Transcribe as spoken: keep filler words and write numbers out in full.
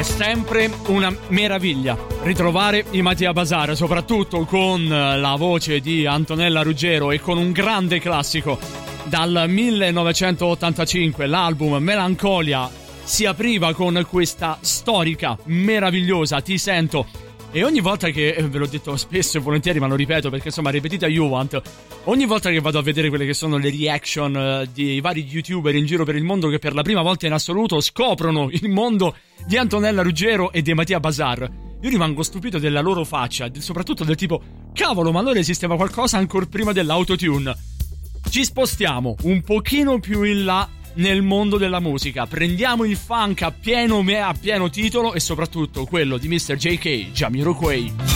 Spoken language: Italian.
sempre una meraviglia ritrovare i Mattia Bazar, soprattutto con la voce di Antonella Ruggero e con un grande classico dal millenovecentottantacinque. L'album Melancolia si apriva con questa storica, meravigliosa Ti sento. E ogni volta che, eh, ve l'ho detto spesso e volentieri, ma lo ripeto perché insomma ripetita Juvent, ogni volta che vado a vedere quelle che sono le reaction eh, di vari youtuber in giro per il mondo che per la prima volta in assoluto scoprono il mondo di Antonella Ruggero e di Mattia Bazar, io rimango stupito della loro faccia, soprattutto del tipo, cavolo, ma allora esisteva qualcosa ancora prima dell'autotune. Ci spostiamo un pochino più in là nel mondo della musica, prendiamo il funk a pieno, a pieno titolo e soprattutto quello di mister J K Jamiroquai.